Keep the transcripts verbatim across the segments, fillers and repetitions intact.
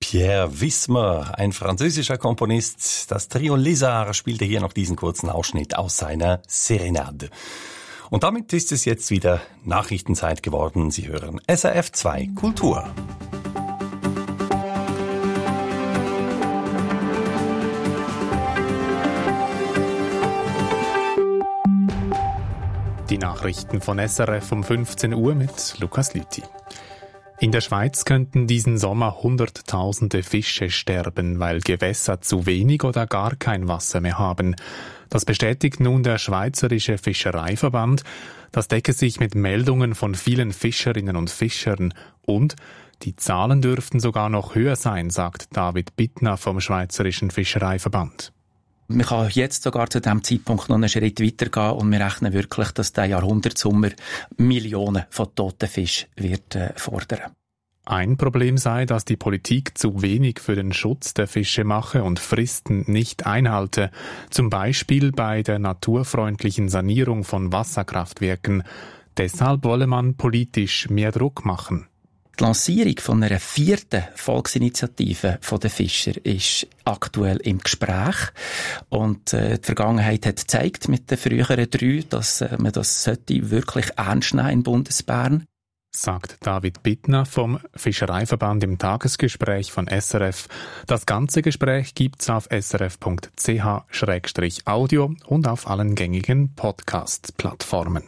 Pierre Wismer, ein französischer Komponist. Das Trio Lézard spielte hier noch diesen kurzen Ausschnitt aus seiner Serenade. Und damit ist es jetzt wieder Nachrichtenzeit geworden. Sie hören S R F zwei Kultur. Die Nachrichten von S R F um fünfzehn Uhr mit Lukas Lüthi. In der Schweiz könnten diesen Sommer Hunderttausende Fische sterben, weil Gewässer zu wenig oder gar kein Wasser mehr haben. Das bestätigt nun der Schweizerische Fischereiverband. Das decke sich mit Meldungen von vielen Fischerinnen und Fischern. Und die Zahlen dürften sogar noch höher sein, sagt David Bittner vom Schweizerischen Fischereiverband. Man kann jetzt sogar zu diesem Zeitpunkt noch einen Schritt weitergehen und wir rechnen wirklich, dass der Jahrhundertsommer Millionen von toten Fischen wird äh, fordern. Ein Problem sei, dass die Politik zu wenig für den Schutz der Fische mache und Fristen nicht einhalte, zum Beispiel bei der naturfreundlichen Sanierung von Wasserkraftwerken. Deshalb wolle man politisch mehr Druck machen. Die Lancierung von einer vierten Volksinitiative von den Fischer ist aktuell im Gespräch. Und äh, die Vergangenheit hat gezeigt mit den früheren drei, dass äh, man das sollte wirklich ernst nehmen in Bundesbern. Sagt David Bittner vom Fischereiverband im Tagesgespräch von S R F. Das ganze Gespräch gibt's auf s r f punkt c h slash audio und auf allen gängigen Podcast-Plattformen.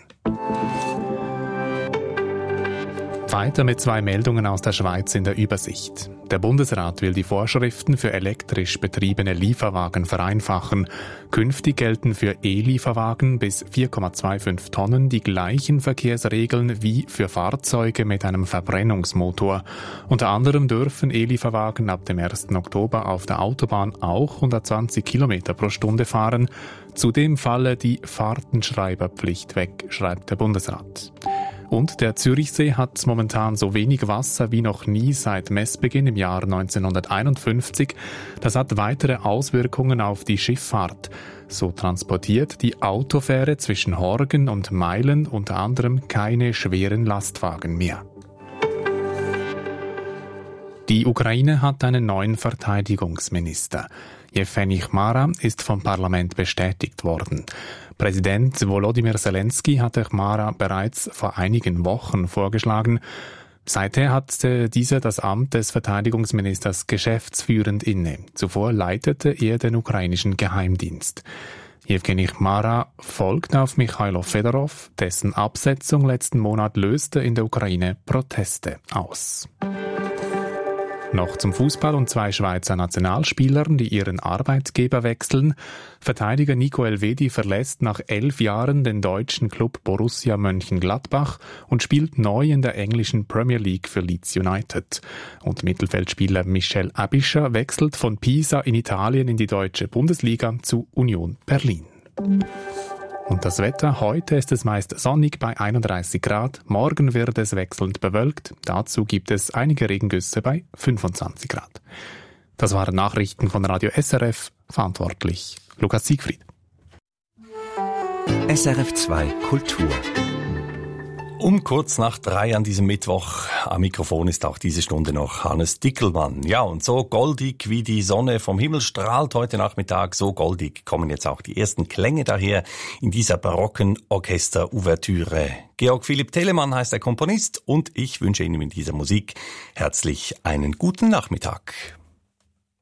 Weiter mit zwei Meldungen aus der Schweiz in der Übersicht. Der Bundesrat will die Vorschriften für elektrisch betriebene Lieferwagen vereinfachen. Künftig gelten für E-Lieferwagen bis vier Komma fünfundzwanzig Tonnen die gleichen Verkehrsregeln wie für Fahrzeuge mit einem Verbrennungsmotor. Unter anderem dürfen E-Lieferwagen ab dem ersten Oktober auf der Autobahn auch hundertzwanzig Kilometer pro Stunde fahren. Zudem falle die Fahrtenschreiberpflicht weg, schreibt der Bundesrat. Und der Zürichsee hat momentan so wenig Wasser wie noch nie seit Messbeginn im Jahr neunzehnhunderteinundfünfzig. Das hat weitere Auswirkungen auf die Schifffahrt. So transportiert die Autofähre zwischen Horgen und Meilen unter anderem keine schweren Lastwagen mehr. Die Ukraine hat einen neuen Verteidigungsminister. Jewgeni Chmara ist vom Parlament bestätigt worden. Präsident Volodymyr Zelensky hatte Chmara bereits vor einigen Wochen vorgeschlagen. Seither hat dieser das Amt des Verteidigungsministers geschäftsführend inne. Zuvor leitete er den ukrainischen Geheimdienst. Jewgeni Chmara folgt auf Michailo Fedorov, dessen Absetzung letzten Monat löste in der Ukraine Proteste aus. Noch zum Fußball und zwei Schweizer Nationalspielern, die ihren Arbeitgeber wechseln. Verteidiger Nico Elvedi verlässt nach elf Jahren den deutschen Club Borussia Mönchengladbach und spielt neu in der englischen Premier League für Leeds United. Und Mittelfeldspieler Michel Abischer wechselt von Pisa in Italien in die deutsche Bundesliga zu Union Berlin. Und das Wetter, heute ist es meist sonnig bei einunddreißig Grad, morgen wird es wechselnd bewölkt, dazu gibt es einige Regengüsse bei fünfundzwanzig Grad. Das waren Nachrichten von Radio S R F, verantwortlich Lukas Siegfried. S R F zwei Kultur. Um kurz nach drei an diesem Mittwoch am Mikrofon ist auch diese Stunde noch Hannes Dickelmann. Ja, und so goldig wie die Sonne vom Himmel strahlt heute Nachmittag, so goldig kommen jetzt auch die ersten Klänge daher in dieser barocken Orchester-Ouvertüre. Georg Philipp Telemann heißt der Komponist und ich wünsche Ihnen mit dieser Musik herzlich einen guten Nachmittag.